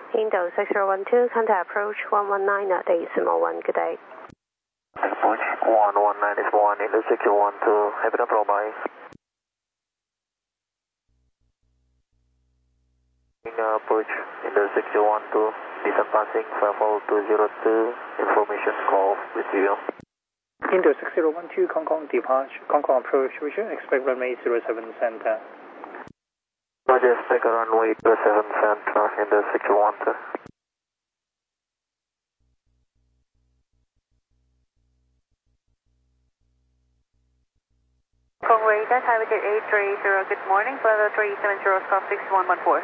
Indo 6012, contact approach 119 at decimal 1, good day. Approach 119 is 1, Indo 6012, happy to fly by. Approach Indo 6012, descent passing 54202, information call with you. Indo 6012, Hong Kong departure, Hong Kong approach, Richard, expect runway 07 center. Roger, expect runway 07 center, Indo 6012. Hong Kong radar, Taipei Jet 830, good morning, weather 370, scope 6114.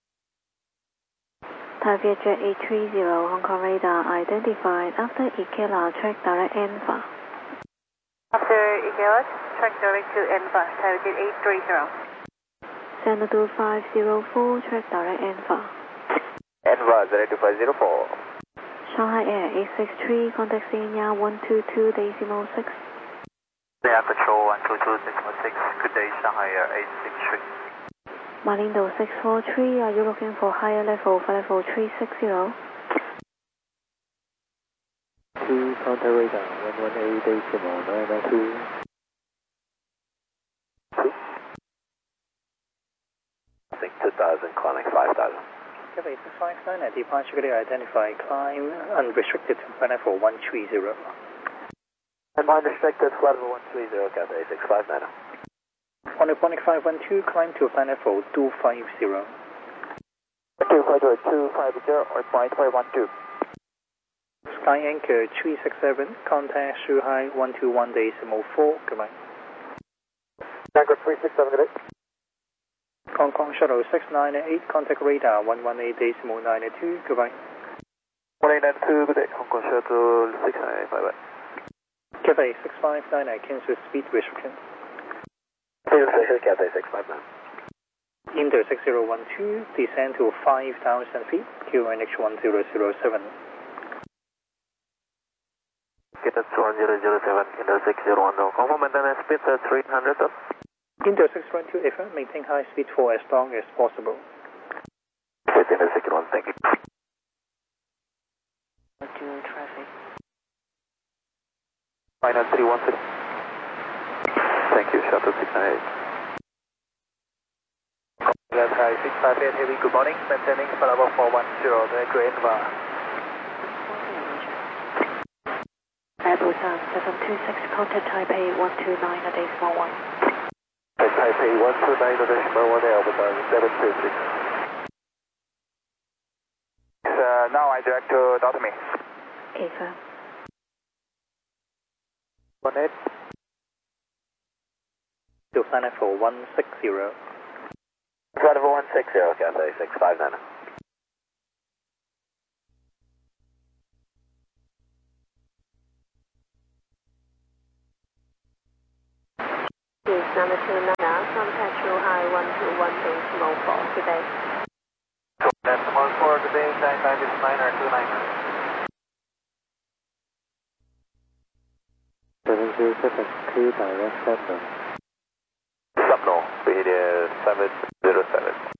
Taipei Jet 830, Hong Kong radar identified after Ikela, track direct Alpha. After Ikela, track direct to Alpha, Taipei Jet 830. Center 2504, track direct Alpha. Alpha 02504. Shanghai Air 863, contact Senior 122 decimal 6. Air Control 122 decimal 6, good day, Shanghai Air 863. Malindo 643, are you looking for higher level for level 360? 2 counter radar 118 decimal 992. I think 2000, climbing 5000. Cathay 659 at departure clear identified, climb unrestricted to flight level 130. And unrestricted flight level 130, Cathay 659. On the 512, climb to flight level 250. 250 or 512. Sky anchor 367, contact Shanghai 121 decimal 4, goodbye. Anchor 367, good day. Hong Kong shuttle 698, contact radar 118 decimal 92, goodbye. 192, good day. Hong Kong shuttle 698, bye bye. Cathay 659 at cancel speed restriction. Cathay 659. Indo 6012, descend to 5,000 feet, QNH 1007. Get us to 1007, Indo 6010. Confirm maintenance speed at 300 up. Indo 612, FM, maintain high speed for as long as possible. Indo 61, thank you. Traffic. Final 316. Thank you, shuttle 698. That's high 658 heavy, good morning. Maintaining flight level 410, direct to Enva. Airbus 726, contact Taipei 129 at decimal 1. Taipei 129 at decimal 1, Airbus 726. Now I direct to Dr. Me. Okay, sir. 18. To flight level 160. Flight level 160, Cathay 659. Is number 29, contact Shanghai 121 decimal 4, good day. Decimal 4, good day, 99 is 9er 29er. 707, clear direct 7. Subno, Behavior 707.